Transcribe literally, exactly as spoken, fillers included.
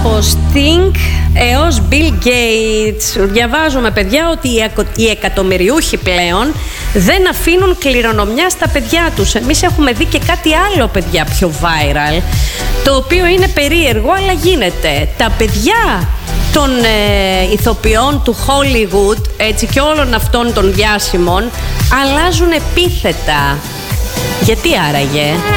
Από Sting έως Bill Gates. Διαβάζουμε, παιδιά, ότι οι εκατομμυριούχοι πλέον δεν αφήνουν κληρονομιά στα παιδιά τους. Εμείς έχουμε δει και κάτι άλλο, παιδιά, πιο viral, το οποίο είναι περίεργο, αλλά γίνεται. Τα παιδιά των ε, ηθοποιών του Hollywood, έτσι, και όλων αυτών των διάσημων, αλλάζουν επίθετα. Γιατί άραγε?